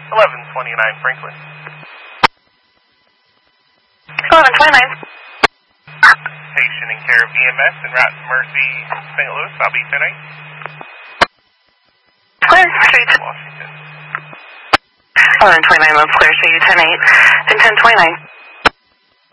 1129 Franklin. 1129. Patient in care of EMS en route to Mercy, St. Louis. I'll be 10-8. Clear, Street. Washington. 1129, let's clear, Street 10-8 and 1029.